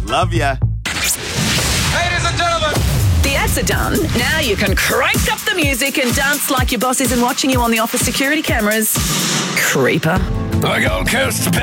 Love ya. Ladies and gentlemen. The ads are done. Now you can crank up the music and dance like your boss isn't watching you on the office security cameras. Creeper. The Gold Coast